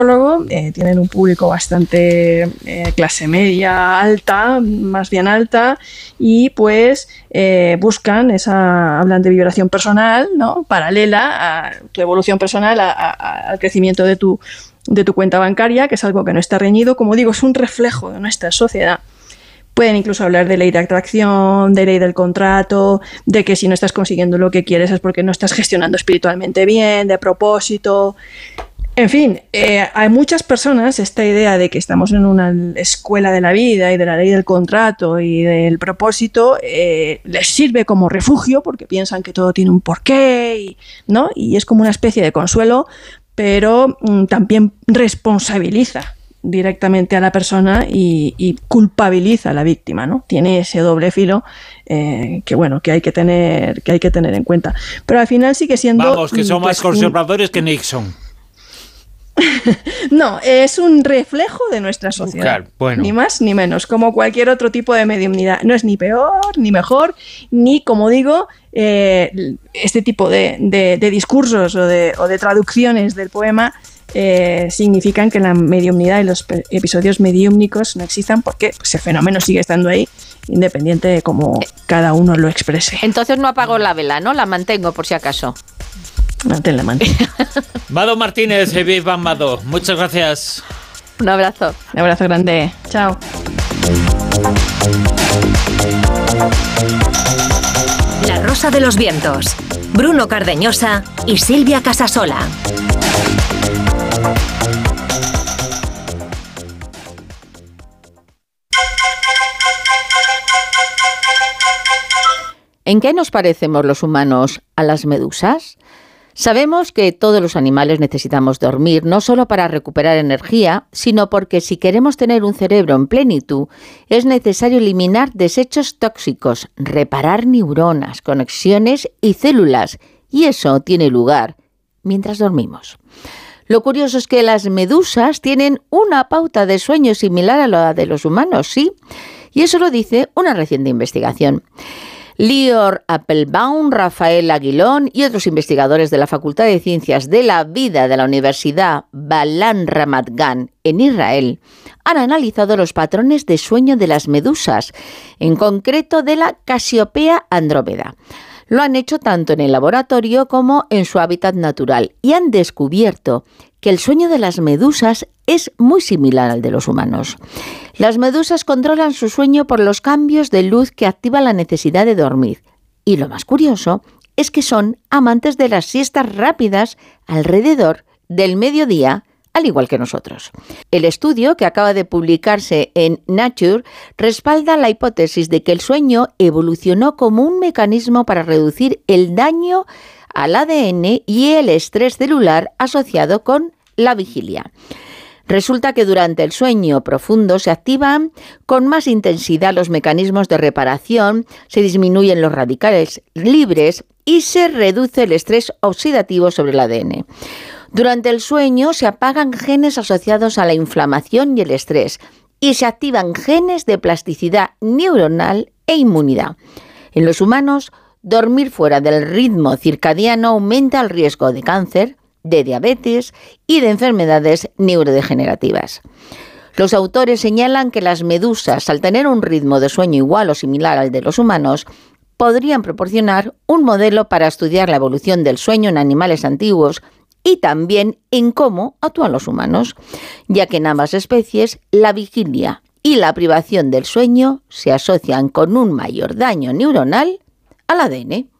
tienen un público bastante clase media alta, más bien alta, y pues buscan hablan de vibración personal, ¿no? Paralela a tu evolución personal, al crecimiento de tu cuenta bancaria, que es algo que no está reñido. Como digo, es un reflejo de nuestra sociedad. Pueden incluso hablar de ley de atracción, de ley del contrato, de que si no estás consiguiendo lo que quieres es porque no estás gestionando espiritualmente bien, de propósito. En fin, hay muchas personas esta idea de que estamos en una escuela de la vida y de la ley del contrato y del propósito les sirve como refugio porque piensan que todo tiene un porqué, ¿no? Y es como una especie de consuelo, pero también responsabiliza directamente a la persona y culpabiliza a la víctima, ¿no? Tiene ese doble filo que hay que tener en cuenta. Pero al final sigue siendo... Vamos, que son más conservadores que Nixon. No, es un reflejo de nuestra sociedad, claro, bueno. Ni más ni menos, como cualquier otro tipo de mediumnidad. No es ni peor, ni mejor, ni, como digo, este tipo de discursos o de traducciones del poema significan que la mediumnidad y los episodios mediúmnicos no existan, porque pues, el fenómeno sigue estando ahí, independiente de cómo cada uno lo exprese. Entonces no apago la vela, ¿no? La mantengo por si acaso. Manténla. Mado Martínez, viva Mado. Muchas gracias. Un abrazo. Un abrazo grande. Chao. La Rosa de los Vientos. Bruno Cardeñosa y Silvia Casasola. ¿En qué nos parecemos los humanos a las medusas? Sabemos que todos los animales necesitamos dormir, no solo para recuperar energía, sino porque si queremos tener un cerebro en plenitud, es necesario eliminar desechos tóxicos, reparar neuronas, conexiones y células, y eso tiene lugar mientras dormimos. Lo curioso es que las medusas tienen una pauta de sueño similar a la de los humanos, ¿sí? Y eso lo dice una reciente investigación. Lior Appelbaum, Rafael Aguilón y otros investigadores de la Facultad de Ciencias de la Vida de la Universidad Balan Ramat Gan en Israel han analizado los patrones de sueño de las medusas, en concreto de la Casiopea andrómeda. Lo han hecho tanto en el laboratorio como en su hábitat natural y han descubierto que el sueño de las medusas es muy similar al de los humanos. Las medusas controlan su sueño por los cambios de luz que activan la necesidad de dormir. Y lo más curioso es que son amantes de las siestas rápidas alrededor del mediodía, al igual que nosotros. El estudio, que acaba de publicarse en Nature, respalda la hipótesis de que el sueño evolucionó como un mecanismo para reducir el daño al ADN y el estrés celular asociado con la vigilia. Resulta que durante el sueño profundo se activan con más intensidad los mecanismos de reparación, se disminuyen los radicales libres y se reduce el estrés oxidativo sobre el ADN. Durante el sueño se apagan genes asociados a la inflamación y el estrés y se activan genes de plasticidad neuronal e inmunidad. En los humanos, dormir fuera del ritmo circadiano aumenta el riesgo de cáncer, de diabetes y de enfermedades neurodegenerativas. Los autores señalan que las medusas, al tener un ritmo de sueño igual o similar al de los humanos, podrían proporcionar un modelo para estudiar la evolución del sueño en animales antiguos y también en cómo actúan los humanos, ya que en ambas especies la vigilia y la privación del sueño se asocian con un mayor daño neuronal al ADN.